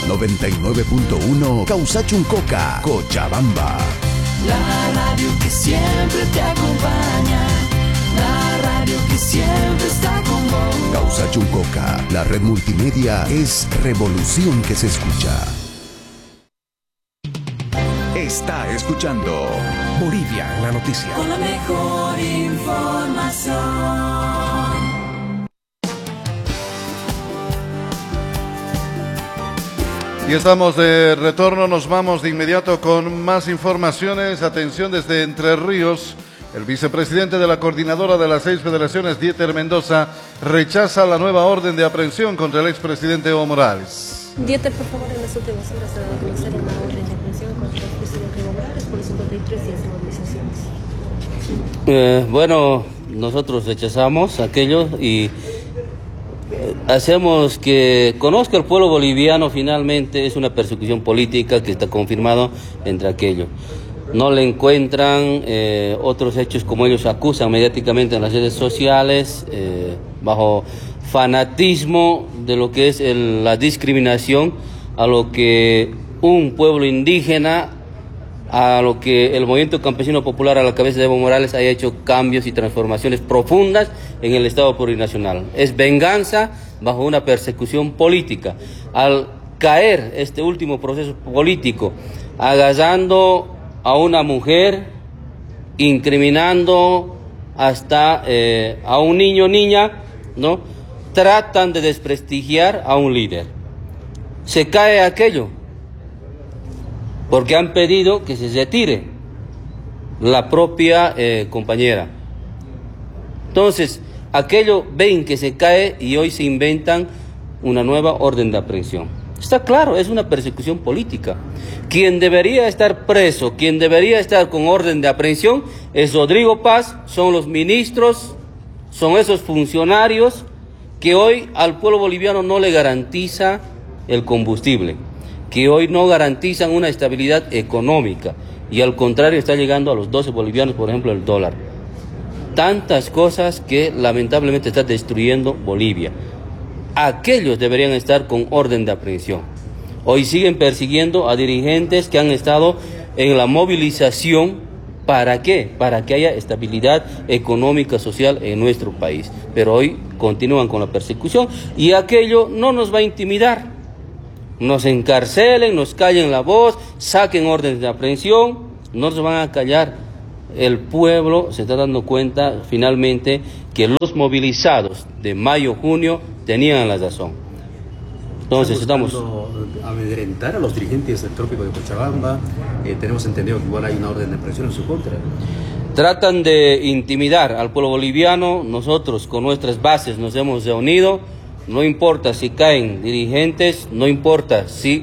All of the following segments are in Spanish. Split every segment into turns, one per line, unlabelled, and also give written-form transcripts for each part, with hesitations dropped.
99.1 Causachuncoca, Cochabamba.
La radio que siempre te acompaña, la radio que siempre está con vos.
Causachuncoca, la red multimedia es revolución que se escucha. Está escuchando Bolivia en la noticia.
Con la mejor información.
Y estamos de retorno, nos vamos de inmediato con más informaciones. Atención desde Entre Ríos. El vicepresidente de la coordinadora de las 6 federaciones, Dieter Mendoza, rechaza la nueva orden de aprehensión contra el expresidente Evo Morales.
Dieter, por favor, en las últimas horas se ha dado a conocer una orden de aprehensión contra el expresidente Evo Morales por 53 días de movilizaciones.
Bueno, nosotros rechazamos aquello y hacemos que conozca el pueblo boliviano. Finalmente es una persecución política que está confirmado entre aquello. No le encuentran otros hechos como ellos acusan mediáticamente en las redes sociales, bajo fanatismo de lo que es la discriminación a lo que un pueblo indígena, a lo que el movimiento campesino popular a la cabeza de Evo Morales haya hecho cambios y transformaciones profundas en el Estado plurinacional. Es venganza bajo una persecución política. Al caer este último proceso político, agasando a una mujer, incriminando hasta a un niño, niña, ¿no? Tratan de desprestigiar a un líder. Se cae aquello, porque han pedido que se retire la propia compañera. Entonces, aquello ven que se cae y hoy se inventan una nueva orden de aprehensión. Está claro, es una persecución política. Quien debería estar preso, quien debería estar con orden de aprehensión es Rodrigo Paz, son los ministros, son esos funcionarios que hoy al pueblo boliviano no le garantiza el combustible, que hoy no garantizan una estabilidad económica y al contrario está llegando a los 12 bolivianos, por ejemplo, el dólar. Tantas cosas que lamentablemente está destruyendo Bolivia. Aquellos deberían estar con orden de aprehensión. Hoy siguen persiguiendo a dirigentes que han estado en la movilización. ¿Para qué? Para que haya estabilidad económica, social en nuestro país. Pero hoy continúan con la persecución y aquello no nos va a intimidar. Nos encarcelen, nos callen la voz, saquen órdenes de aprehensión, no nos van a callar. El pueblo se está dando cuenta finalmente que los movilizados de mayo, junio tenían la razón. Entonces estamos
amedrentar a los dirigentes del trópico de Cochabamba. Tenemos entendido que igual hay una orden de aprehensión en su contra.
Tratan de intimidar al pueblo boliviano. Nosotros con nuestras bases nos hemos reunido. No importa si caen dirigentes, no importa si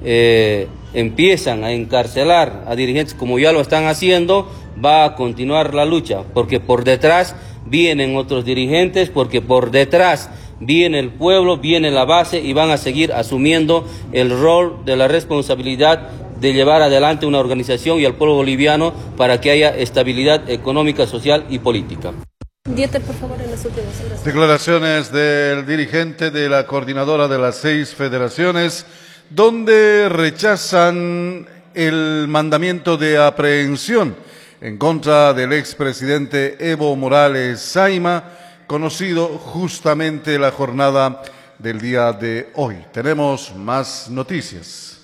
empiezan a encarcelar a dirigentes como ya lo están haciendo, va a continuar la lucha, porque por detrás vienen otros dirigentes, porque por detrás viene el pueblo, viene la base y van a seguir asumiendo el rol de la responsabilidad de llevar adelante una organización y al pueblo boliviano para que haya estabilidad económica, social y política.
Dieter, por favor, en las últimas horas.
Declaraciones del dirigente de la coordinadora de las 6 federaciones, donde rechazan el mandamiento de aprehensión en contra del expresidente Evo Morales Saima, conocido justamente la jornada del día de hoy. Tenemos más noticias.